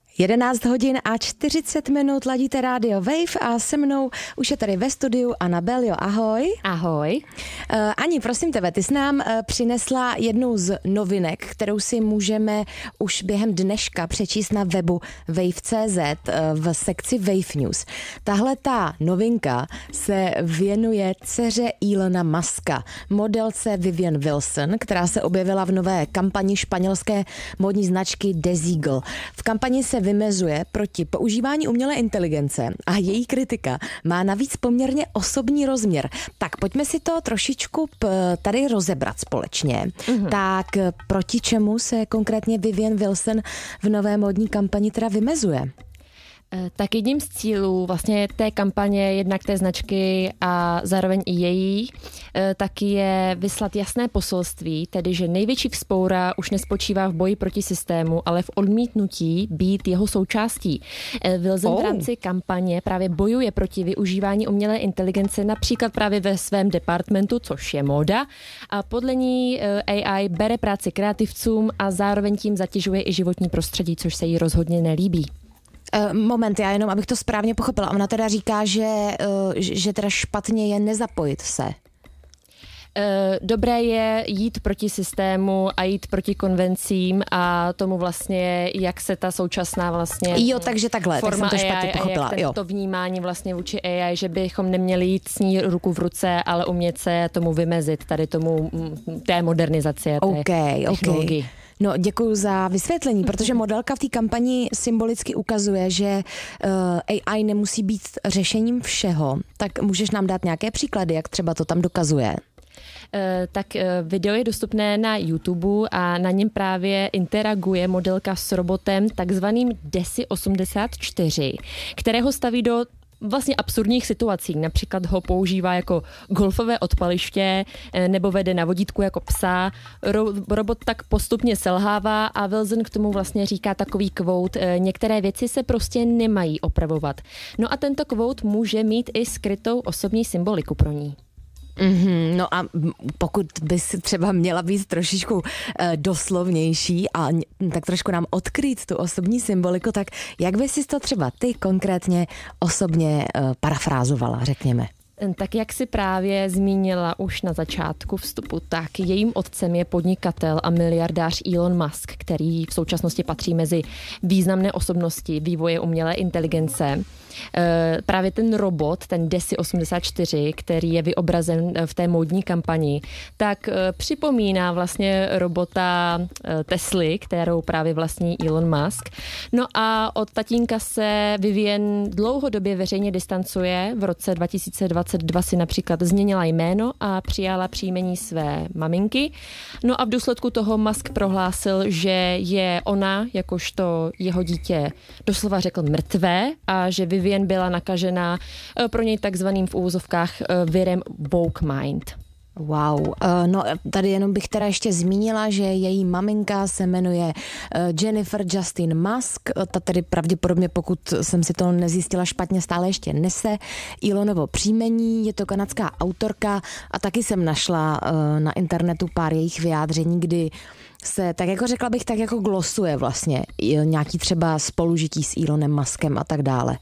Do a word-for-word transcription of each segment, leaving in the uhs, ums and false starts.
jedenáct hodin a čtyřicet minut ladíte rádio Wave a se mnou už je tady ve studiu Anabelio. Ahoj. Ahoj. Uh, Ani, prosím tebe, ty jsi nám uh, přinesla jednu z novinek, kterou si můžeme už během dneška přečíst na webu wave tečka cé zet uh, v sekci Wave News. Tahle ta novinka se věnuje dceře Elona Muska, modelce Vivienne Wilson, která se objevila v nové kampani španělské módní značky Desigual. V kampani se vymezuje proti používání umělé inteligence a její kritika má navíc poměrně osobní rozměr. Tak pojďme si to trošičku p- tady rozebrat společně. Mm-hmm. Tak proti čemu se konkrétně Vivienne Wilson v nové módní kampani teda vymezuje? Tak jedním z cílů vlastně té kampaně, jednak té značky a zároveň i její, tak je vyslat jasné poselství, tedy že největší vzpoura už nespočívá v boji proti systému, ale v odmítnutí být jeho součástí. Wilson oh. v rámci kampaně právě bojuje proti využívání umělé inteligence například právě ve svém departmentu, což je móda, a podle ní á í bere práci kreativcům a zároveň tím zatěžuje i životní prostředí, což se jí rozhodně nelíbí. Moment, já jenom, abych to správně pochopila. Ona teda říká, že, že teda špatně je nezapojit se. Dobré je jít proti systému a jít proti konvencím a tomu vlastně, jak se ta současná vlastně jo, takže takhle, tak jsem to špatně pochopila. A jak jo. to vnímání vlastně vůči á í, že bychom neměli jít s ní ruku v ruce, ale umět se tomu vymezit, tady tomu té modernizaci a té okay, technologii. Okay. No, děkuji za vysvětlení, protože modelka v té kampani symbolicky ukazuje, že uh, á í nemusí být řešením všeho. Tak můžeš nám dát nějaké příklady, jak třeba to tam dokazuje? Tak video je dostupné na YouTube a na něm právě interaguje modelka s robotem takzvaným Desi osmdesát čtyři, kterého staví do vlastně absurdních situací. Například ho používá jako golfové odpaliště nebo vede na vodítku jako psa. Ro- robot tak postupně selhává a Wilson k tomu vlastně říká takový quote: některé věci se prostě nemají opravovat. No a tento quote může mít i skrytou osobní symboliku pro ní. Mm-hmm, no a pokud bys třeba měla být trošičku uh, doslovnější a tak trošku nám odkrýt tu osobní symboliku, tak jak bys si to třeba ty konkrétně osobně uh, parafrázovala, řekněme? Tak jak si právě zmínila už na začátku vstupu, tak jejím otcem je podnikatel a miliardář Elon Musk, který v současnosti patří mezi významné osobnosti vývoje umělé inteligence. Právě ten robot, ten Desi osmdesát čtyři, který je vyobrazen v té módní kampani, tak připomíná vlastně robota Tesly, kterou právě vlastní Elon Musk. No a od tatínka se Vivienne dlouhodobě veřejně distancuje. V roce dva tisíce dvacet dva si například změnila jméno a přijala příjmení své maminky. No a v důsledku toho Musk prohlásil, že je ona, jakožto jeho dítě, doslova řekl mrtvé a že Vivienne byla nakažená pro něj takzvaným v úvozovkách virem woke mind. Wow, no tady jenom bych teda ještě zmínila, že její maminka se jmenuje Jennifer Justine Musk, ta tedy pravděpodobně, pokud jsem si to nezjistila špatně, stále ještě nese Elonovo příjmení, je to kanadská autorka a taky jsem našla na internetu pár jejich vyjádření, kdy se, tak jako řekla bych, tak jako glosuje vlastně nějaký třeba spolužití s Elonem Muskem a tak dále.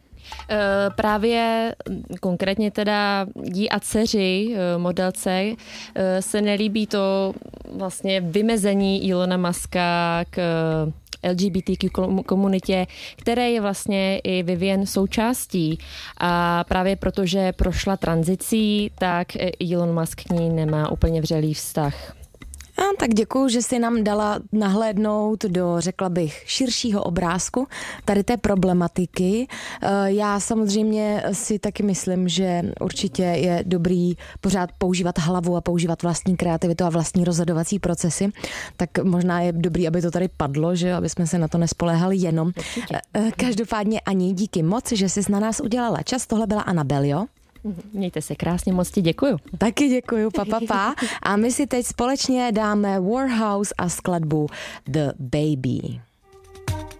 Právě konkrétně teda jí a dceři, modelce, se nelíbí to vlastně vymezení Elona Muska k el gé bé té kvé komunitě, které je vlastně i Vivienne součástí. A právě protože prošla tranzicí, tak Elon Musk k ní nemá úplně vřelý vztah. A, tak děkuju, že jsi nám dala nahlédnout do, řekla bych, širšího obrázku tady té problematiky. Já samozřejmě si taky myslím, že určitě je dobrý pořád používat hlavu a používat vlastní kreativitu a vlastní rozhodovací procesy. Tak možná je dobrý, aby to tady padlo, že aby jsme se na to nespoléhali jenom. Určitě. Každopádně Ani, díky moc, že jsi na nás udělala čas. Tohle byla Anabelio. Mějte se krásně, moc ti děkuju. Taky děkuju, pa, pa, pa. A my si teď společně dáme Warhouse a skladbu The Baby.